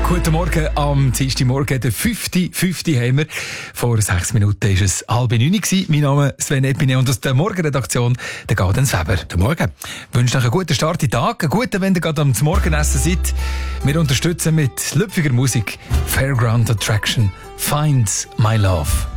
Guten Morgen am Dienstagmorgen, der 5.5. haben wir. Vor 6 Minuten war es 8:30. Mein Name ist Sven Epine und aus der Morgenredaktion der Gaudenz Weber. Guten Morgen. Ich wünsche euch einen guten Start in den Tag, einen guten, wenn ihr gerade am Morgenessen seid. Wir unterstützen mit lüpfiger Musik Fairground Attraction Finds My Love.